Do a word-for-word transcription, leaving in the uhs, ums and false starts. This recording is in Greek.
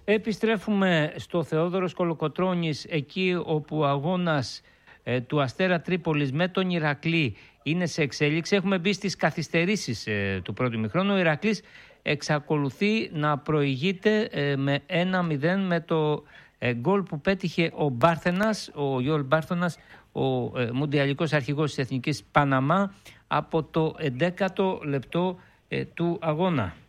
Επιστρέφουμε στο Θεόδωρος Κολοκοτρώνης, εκεί όπου ο αγώνας ε, του Αστέρα Τρίπολης με τον Ηρακλή είναι σε εξέλιξη. Έχουμε μπει στις καθυστερήσεις ε, του πρώτου ημιχρόνου. Ο Ηρακλής εξακολουθεί να προηγείται ε, με ένα μηδέν με το ε, γκολ που πέτυχε ο Μπάρθενας, ο Γιώργος Μπάρθενας, ο ε, μουντιαλικός αρχηγός της Εθνικής Παναμά, από το εντέκατο λεπτό ε, του αγώνα.